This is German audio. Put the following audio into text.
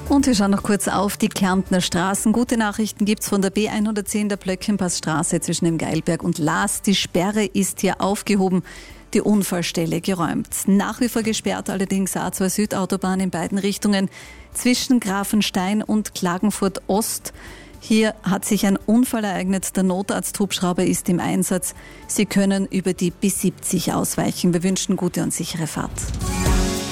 Und wir schauen noch kurz auf die Kärntner Straßen. Gute Nachrichten gibt's von der B110 der Blöckenpassstraße zwischen dem Geilberg und Laas. Die Sperre ist hier aufgehoben, die Unfallstelle geräumt. Nach wie vor gesperrt allerdings A2 Südautobahn in beiden Richtungen zwischen Grafenstein und Klagenfurt Ost. Hier hat sich ein Unfall ereignet. Der Notarzthubschrauber ist im Einsatz. Sie können über die B70 ausweichen. Wir wünschen gute und sichere Fahrt.